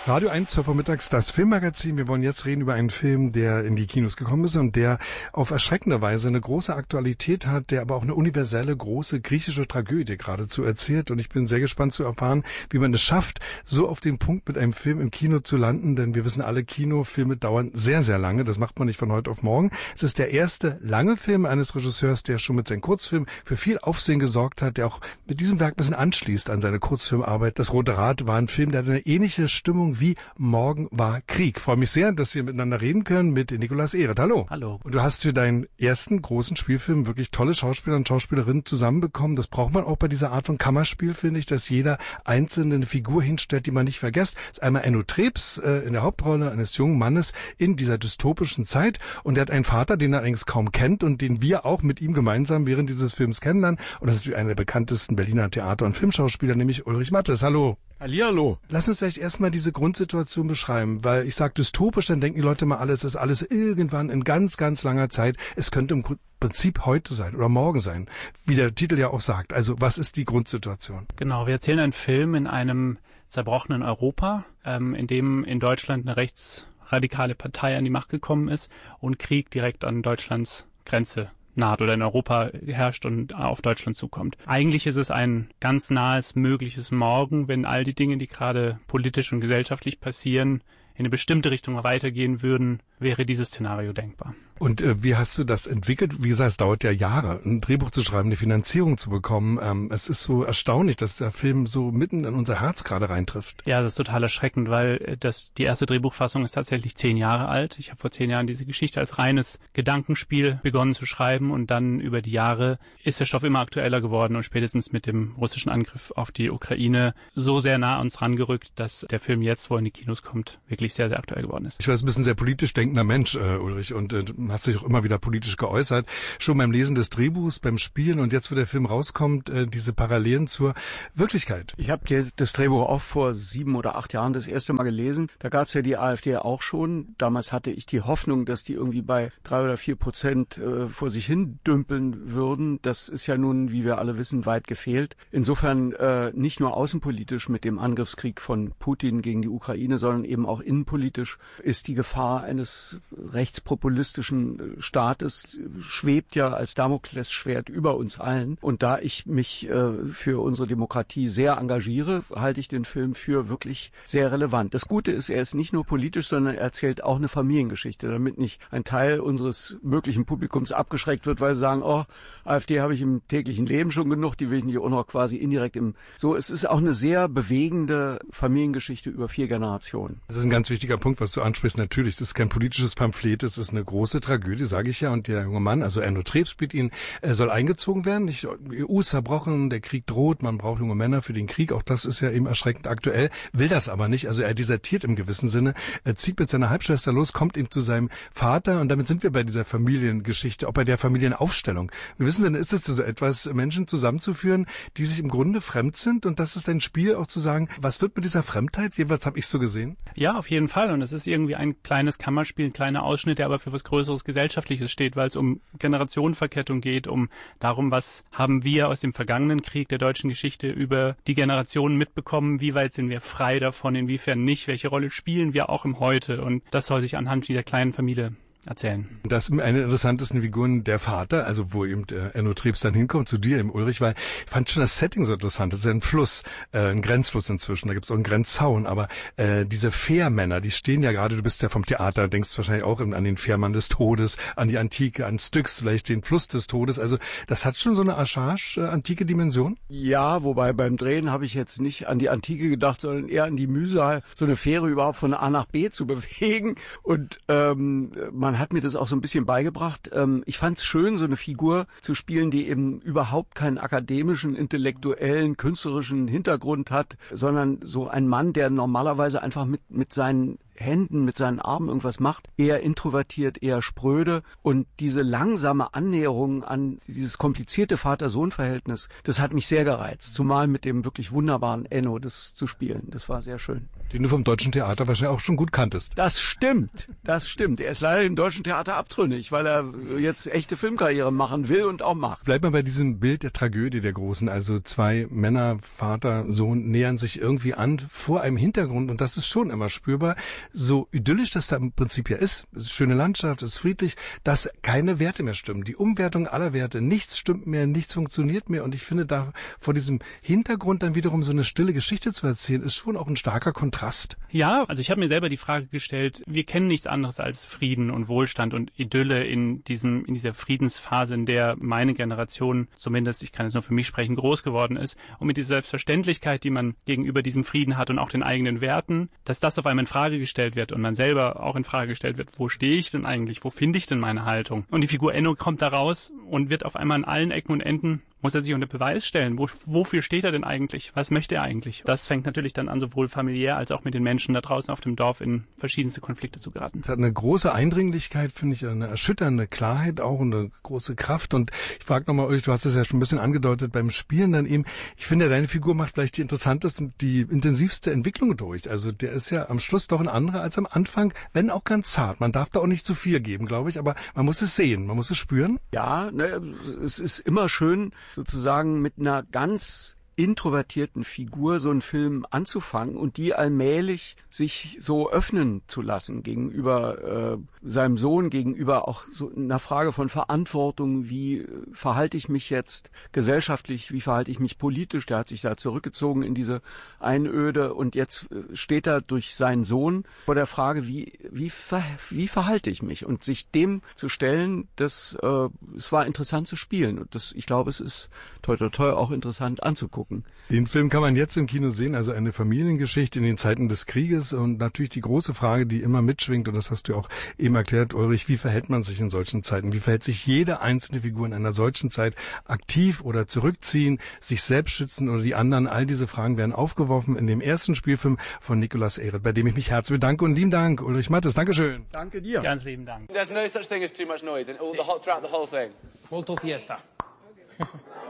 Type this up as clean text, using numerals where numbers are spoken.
Radio 1 zur Vormittags, das Filmmagazin. Wir wollen jetzt reden über einen Film, der in die Kinos gekommen ist und der auf erschreckende Weise eine große Aktualität hat, der aber auch eine universelle, große griechische Tragödie geradezu erzählt. Und ich bin sehr gespannt zu erfahren, wie man es schafft, so auf den Punkt mit einem Film im Kino zu landen. Denn wir wissen alle, Kinofilme dauern sehr, sehr lange. Das macht man nicht von heute auf morgen. Es ist der erste lange Film eines Regisseurs, der schon mit seinem Kurzfilm für viel Aufsehen gesorgt hat, der auch mit diesem Werk ein bisschen anschließt an seine Kurzfilmarbeit. Das Rote Rad war ein Film, der hatte eine ähnliche Stimmung wie Morgen war Krieg. Ich freue mich sehr, dass wir miteinander reden können mit Nicolas Ehret. Hallo. Hallo. Und du hast für deinen ersten großen Spielfilm wirklich tolle Schauspieler und Schauspielerinnen zusammenbekommen. Das braucht man auch bei dieser Art von Kammerspiel, finde ich, dass jeder einzelne eine Figur hinstellt, die man nicht vergisst. Das ist einmal Enno Trebs in der Hauptrolle eines jungen Mannes in dieser dystopischen Zeit. Und er hat einen Vater, den er allerdings kaum kennt und den wir auch mit ihm gemeinsam während dieses Films kennenlernen. Und das ist natürlich einer der bekanntesten Berliner Theater- und Filmschauspieler, nämlich Ulrich Mattes. Hallo. Hallihallo. Lass uns vielleicht erstmal diese Grundsituation beschreiben, weil ich sage dystopisch, dann denken die Leute mal alles, das ist alles irgendwann in ganz, ganz langer Zeit. Es könnte im Prinzip heute sein oder morgen sein, wie der Titel ja auch sagt. Also was ist die Grundsituation? Genau, wir erzählen einen Film in einem zerbrochenen Europa, in dem in Deutschland eine rechtsradikale Partei an die Macht gekommen ist und Krieg direkt an Deutschlands Grenze naht oder in Europa herrscht und auf Deutschland zukommt. Eigentlich ist es ein ganz nahes mögliches Morgen, wenn all die Dinge, die gerade politisch und gesellschaftlich passieren, in eine bestimmte Richtung weitergehen würden, wäre dieses Szenario denkbar. Und wie hast du das entwickelt? Wie gesagt, es dauert ja Jahre, ein Drehbuch zu schreiben, eine Finanzierung zu bekommen. Es ist so erstaunlich, dass der Film so mitten in unser Herz gerade reintrifft. Ja, das ist total erschreckend, weil die erste Drehbuchfassung ist tatsächlich 10 Jahre alt. Ich habe vor 10 Jahren diese Geschichte als reines Gedankenspiel begonnen zu schreiben und dann über die Jahre ist der Stoff immer aktueller geworden und spätestens mit dem russischen Angriff auf die Ukraine so sehr nah an uns rangerückt, dass der Film jetzt, wo er in die Kinos kommt, wirklich sehr, sehr aktuell geworden ist. Ich weiß, du bist ein sehr politisch denkender Mensch, Ulrich, und hast dich auch immer wieder politisch geäußert. Schon beim Lesen des Drehbuchs, beim Spielen und jetzt, wo der Film rauskommt, diese Parallelen zur Wirklichkeit. Ich habe das Drehbuch auch vor 7 oder 8 Jahren das erste Mal gelesen. Da gab es ja die AfD auch schon. Damals hatte ich die Hoffnung, dass die irgendwie bei 3 oder 4% vor sich hin dümpeln würden. Das ist ja nun, wie wir alle wissen, weit gefehlt. Insofern nicht nur außenpolitisch mit dem Angriffskrieg von Putin gegen die Ukraine, sondern eben auch innenpolitisch ist die Gefahr eines rechtspopulistischen Staates schwebt ja als Damoklesschwert über uns allen. Und da ich mich für unsere Demokratie sehr engagiere, halte ich den Film für wirklich sehr relevant. Das Gute ist, er ist nicht nur politisch, sondern er erzählt auch eine Familiengeschichte, damit nicht ein Teil unseres möglichen Publikums abgeschreckt wird, weil sie sagen, oh, AfD habe ich im täglichen Leben schon genug, die will ich nicht auch noch quasi indirekt es ist auch eine sehr bewegende Familiengeschichte über 4 Generationen. Das ist ein ganz wichtiger Punkt, was du ansprichst. Natürlich, es ist kein politisches Pamphlet, es ist eine große Tragödie, sage ich ja. Und der junge Mann, also Enno Trebs spielt ihn, soll eingezogen werden. Die EU ist zerbrochen, der Krieg droht, man braucht junge Männer für den Krieg. Auch das ist ja eben erschreckend aktuell, will das aber nicht. Also er desertiert im gewissen Sinne, er zieht mit seiner Halbschwester los, kommt eben zu seinem Vater und damit sind wir bei dieser Familiengeschichte, auch bei der Familienaufstellung. Wir wissen denn, ist es so etwas, Menschen zusammenzuführen, die sich im Grunde fremd sind und das ist ein Spiel auch zu sagen, was wird mit dieser Fremdheit? Jedenfalls habe ich so gesehen. Ja, auf jeden Fall. Und es ist irgendwie ein kleines Kammerspiel, ein kleiner Ausschnitt, der aber für was Größeres Gesellschaftliches steht, weil es um Generationenverkettung geht, um darum, was haben wir aus dem vergangenen Krieg der deutschen Geschichte über die Generationen mitbekommen, wie weit sind wir frei davon, inwiefern nicht, welche Rolle spielen wir auch im Heute. Und das soll sich anhand dieser kleinen Familie erzählen. Das ist eine der interessantesten Figuren der Vater, also wo eben der Enno Trebs dann hinkommt zu dir, im Ulrich, weil ich fand schon das Setting so interessant. Das ist ja ein Fluss, ein Grenzfluss inzwischen, da gibt es auch einen Grenzzaun, aber diese Fährmänner, die stehen ja gerade, du bist ja vom Theater, denkst wahrscheinlich auch an den Fährmann des Todes, an die Antike, an Styx, vielleicht den Fluss des Todes, also das hat schon so eine antike Dimension? Ja, wobei beim Drehen habe ich jetzt nicht an die Antike gedacht, sondern eher an die Mühsal, so eine Fähre überhaupt von A nach B zu bewegen und man hat mir das auch so ein bisschen beigebracht. Ich fand es schön, so eine Figur zu spielen, die eben überhaupt keinen akademischen, intellektuellen, künstlerischen Hintergrund hat, sondern so ein Mann, der normalerweise einfach mit seinen Händen, mit seinen Armen irgendwas macht, eher introvertiert, eher spröde. Und diese langsame Annäherung an dieses komplizierte Vater-Sohn-Verhältnis, das hat mich sehr gereizt. Zumal mit dem wirklich wunderbaren Enno das zu spielen. Das war sehr schön. Den du vom Deutschen Theater wahrscheinlich auch schon gut kanntest. Das stimmt, das stimmt. Er ist leider im Deutschen Theater abtrünnig, weil er jetzt echte Filmkarriere machen will und auch macht. Bleibt mal bei diesem Bild der Tragödie der Großen. Also zwei Männer, Vater, Sohn, nähern sich irgendwie an vor einem Hintergrund. Und das ist schon immer spürbar. So idyllisch das da im Prinzip ja ist. Es ist schöne Landschaft, es ist friedlich, dass keine Werte mehr stimmen. Die Umwertung aller Werte. Nichts stimmt mehr, nichts funktioniert mehr. Und ich finde, da vor diesem Hintergrund dann wiederum so eine stille Geschichte zu erzählen, ist schon auch ein starker Kontrast. Ja, also ich habe mir selber die Frage gestellt, wir kennen nichts anderes als Frieden und Wohlstand und Idylle in dieser Friedensphase, in der meine Generation, zumindest, ich kann jetzt nur für mich sprechen, groß geworden ist. Und mit dieser Selbstverständlichkeit, die man gegenüber diesem Frieden hat und auch den eigenen Werten, dass das auf einmal in Frage gestellt wird und man selber auch in Frage gestellt wird, wo stehe ich denn eigentlich, wo finde ich denn meine Haltung? Und die Figur Enno kommt da raus und wird auf einmal an allen Ecken und Enden, muss er sich unter Beweis stellen. Wofür steht er denn eigentlich? Was möchte er eigentlich? Das fängt natürlich dann an, sowohl familiär als auch mit den Menschen da draußen auf dem Dorf in verschiedenste Konflikte zu geraten. Es hat eine große Eindringlichkeit, finde ich, eine erschütternde Klarheit auch, eine große Kraft. Und ich frage nochmal euch, du hast es ja schon ein bisschen angedeutet beim Spielen dann eben. Ich finde, deine Figur macht vielleicht die interessanteste und die intensivste Entwicklung durch. Also der ist ja am Schluss doch ein anderer als am Anfang, wenn auch ganz zart. Man darf da auch nicht zu viel geben, glaube ich, aber man muss es sehen, man muss es spüren. Ja, es ist immer schön, sozusagen mit einer ganz introvertierten Figur so einen Film anzufangen und die allmählich sich so öffnen zu lassen gegenüber seinem Sohn, gegenüber auch so einer Frage von Verantwortung, wie verhalte ich mich jetzt gesellschaftlich, wie verhalte ich mich politisch, der hat sich da zurückgezogen in diese Einöde und jetzt steht er durch seinen Sohn vor der Frage, wie verhalte ich mich, und sich dem zu stellen, es war interessant zu spielen und ich glaube, es ist toi toi toi auch interessant anzugucken. Den Film kann man jetzt im Kino sehen, also eine Familiengeschichte in den Zeiten des Krieges und natürlich die große Frage, die immer mitschwingt, und das hast du auch eben erklärt, Ulrich, wie verhält man sich in solchen Zeiten? Wie verhält sich jede einzelne Figur in einer solchen Zeit? Aktiv oder zurückziehen, sich selbst schützen oder die anderen? All diese Fragen werden aufgeworfen in dem ersten Spielfilm von Nicolas Ehret, bei dem ich mich herzlich bedanke, und lieben Dank, Ulrich Mattes. Dankeschön. Danke dir. Ganz lieben Dank. There's no such thing as too much noise throughout the whole thing. Molto fiesta.